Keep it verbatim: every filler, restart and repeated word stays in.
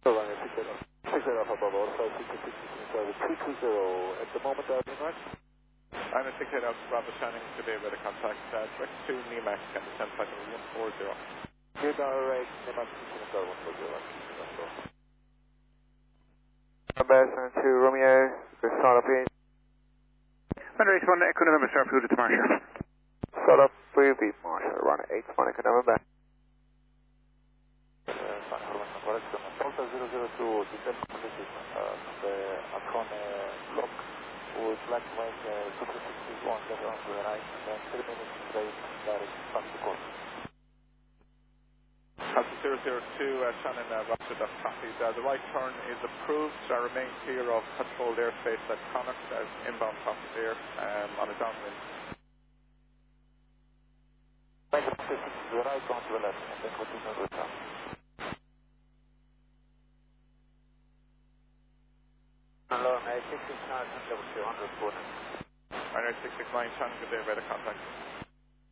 So runway six zero. six zero Alpha Bravo, so six six six service two two zero. At the moment, uh, right? I'm a six eight Alpha Bravo Channing today with a contact uh, direct to Nemac and the ten flight number one four zero. Good, alright, Nemac one four zero. Ambassador to Romeo, good start up here. Runway eight one, Echo November, start food to Marshall. Start up, three beat Marshall, run eight one, Echo November. Delta zero zero two, the Delta Malaysia, uh, the Akone block would like to make a two three six one, get around to the right, and then three minutes straight, direct back to course. Alpha zero zero two, uh, Shannon, uh, Roger, that's copied. Uh, the right turn is approved. I remain clear of controlled airspace at Connacht as inbound traffic there um, on a downwind. Make a six to the right, on to the left, and then continue with that. Hello, six six nine, two hundred, Runway six six nine, Shannon, good day, better contact.